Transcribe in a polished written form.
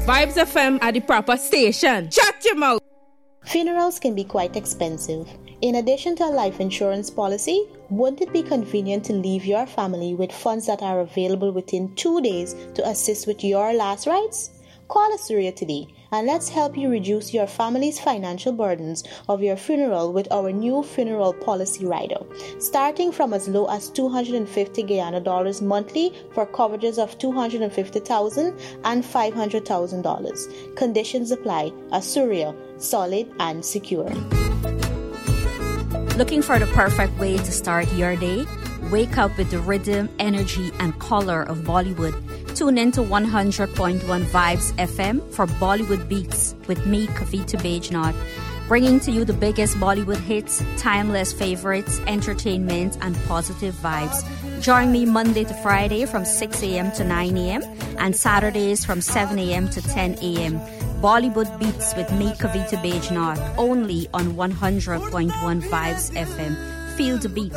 Vibes FM at the proper station. Shut your mouth. Funerals can be quite expensive. In addition to a life insurance policy, wouldn't it be convenient to leave your family with funds that are available within 2 days to assist with your last rites? Call Asuria today and let's help you reduce your family's financial burdens of your funeral with our new funeral policy rider. Starting from as low as $250 Guyana dollars monthly for coverages of $250,000 and $500,000. Conditions apply. Asuria, solid and secure. Looking for the perfect way to start your day? Wake up with the rhythm, energy, and color of Bollywood. Tune in to 100.1 Vibes FM for Bollywood Beats with me, Kavita Bajnath, bringing to you the biggest Bollywood hits, timeless favorites, entertainment, and positive vibes. Join me Monday to Friday from 6 a.m. to 9 a.m. and Saturdays from 7 a.m. to 10 a.m. Bollywood Beats with me, Kavita Bajnath, only on 100.1 Vibes FM. Feel the beat.